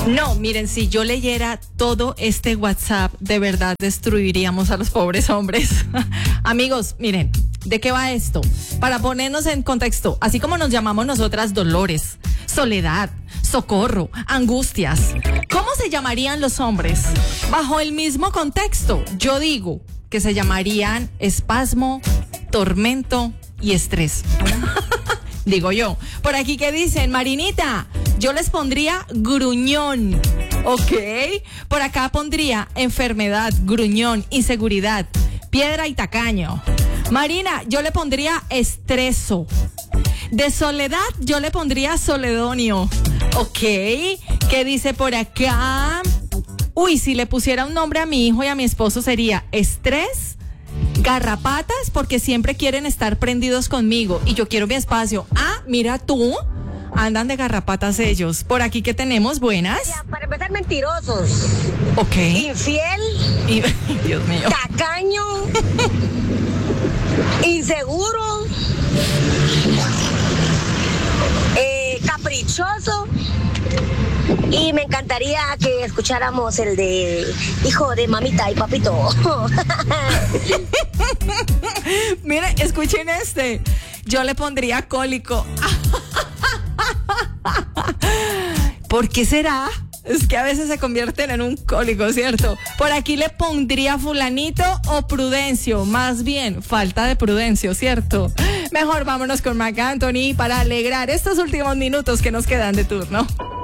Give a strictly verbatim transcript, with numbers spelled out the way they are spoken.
No, miren, si yo leyera todo este WhatsApp, de verdad destruiríamos a los pobres hombres. Amigos, miren, ¿de qué va esto? Para ponernos en contexto, así como nos llamamos nosotras Dolores, Soledad, Socorro, Angustias, ¿cómo se llamarían los hombres? Bajo el mismo contexto, yo digo que se llamarían espasmo, tormento y estrés. Digo yo. Por aquí, ¿qué dicen? Marinita, yo les pondría gruñón, ¿ok? Por acá pondría enfermedad, gruñón, inseguridad, piedra y tacaño. Marina, yo le pondría estreso. De soledad, yo le pondría soledonio, ¿ok? ¿Qué dice por acá? Uy, si le pusiera un nombre a mi hijo y a mi esposo sería estrés, garrapatas, porque siempre quieren estar prendidos conmigo y yo quiero mi espacio. Ah, mira tú, andan de garrapatas ellos. Por aquí, ¿qué tenemos? Buenas. Ya, para empezar, mentirosos. Ok. Infiel. Y, Dios mío. Tacaño. Inseguro. Eh, caprichoso. Y me encantaría que escucháramos el de hijo de mamita y papito. Miren, escuchen este. Yo le pondría cólico. ¿Por qué será? Es que a veces se convierten en un cólico, ¿cierto? Por aquí le pondría fulanito o prudencio. Más bien, falta de prudencio, ¿cierto? Mejor vámonos con Marc Anthony para alegrar estos últimos minutos que nos quedan de turno.